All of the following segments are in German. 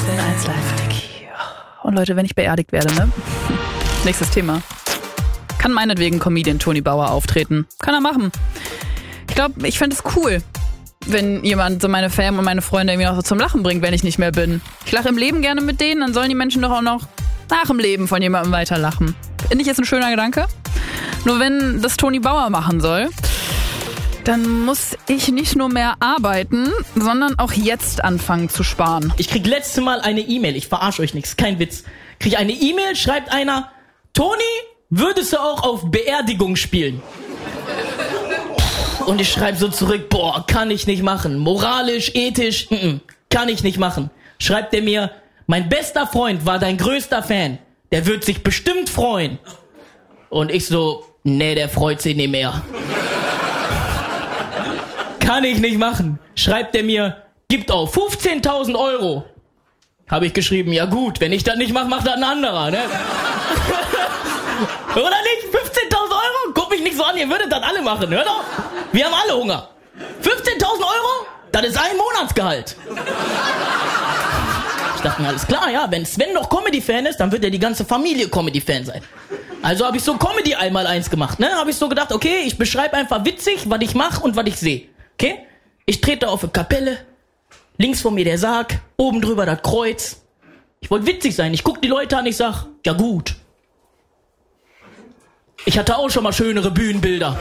1 Live. Und Leute, wenn ich beerdigt werde, ne? Nächstes Thema. Kann meinetwegen Comedian Toni Bauer auftreten. Kann er machen. Ich glaube, ich fände es cool, wenn jemand so meine Fam und meine Freunde irgendwie noch so zum Lachen bringt, wenn ich nicht mehr bin. Ich lache im Leben gerne mit denen, dann sollen die Menschen doch auch noch nach dem Leben von jemandem weiter lachen. Finde ich jetzt ein schöner Gedanke. Nur wenn das Toni Bauer machen soll, dann muss ich nicht nur mehr arbeiten, sondern auch jetzt anfangen zu sparen. Ich krieg letzte Mal eine E-Mail, ich verarsche euch nichts, kein Witz. Krieg eine E-Mail, schreibt einer, Toni, würdest du auch auf Beerdigung spielen? Und ich schreibe so zurück, boah, kann ich nicht machen. Moralisch, ethisch, kann ich nicht machen. Schreibt er mir, mein bester Freund war dein größter Fan. Der wird sich bestimmt freuen. Und ich so, nee, der freut sich nicht mehr. Kann ich nicht machen. Schreibt er mir, gibt auf 15.000 Euro. Habe ich geschrieben, ja gut, wenn ich das nicht mache, macht das ein anderer, ne? Oder nicht? 15.000 Euro? Guck mich nicht so an, ihr würdet das alle machen, hör doch. Wir haben alle Hunger. 15.000 Euro? Das ist ein Monatsgehalt. Ich dachte mir, alles klar, ja, wenn Sven noch Comedy-Fan ist, dann wird ja die ganze Familie Comedy-Fan sein. Also habe ich so Comedy 1x1 gemacht, ne? Habe ich so gedacht, okay, ich beschreibe einfach witzig, was ich mache und was ich sehe. Okay? Ich trete auf eine Kapelle, links von mir der Sarg, oben drüber das Kreuz. Ich wollte witzig sein, ich guck die Leute an, ich sag, ja gut. Ich hatte auch schon mal schönere Bühnenbilder.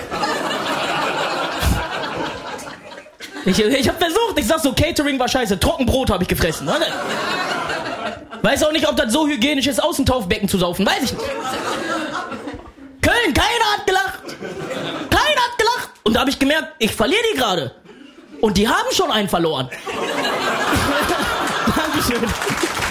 Ich hab versucht, ich sag so, Catering war scheiße, Trockenbrot habe ich gefressen. Weiß auch nicht, ob das so hygienisch ist, aus dem Taufbecken zu saufen, weiß ich nicht. Köln, keiner hat gelacht. Keiner hat gelacht. Und da habe ich gemerkt, ich verliere die gerade. Und die haben schon einen verloren. Dankeschön.